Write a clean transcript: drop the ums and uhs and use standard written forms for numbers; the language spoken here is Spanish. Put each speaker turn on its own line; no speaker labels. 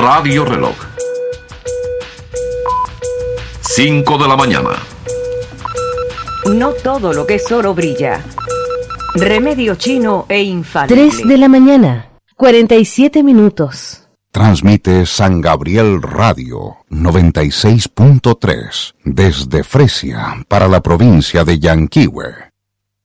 Radio Reloj. 5 de la mañana.
No todo lo que es oro brilla. Remedio chino e infalible.
3 de la mañana, 47 minutos.
Transmite San Gabriel Radio 96.3 desde Fresia para la provincia de Yanquihue.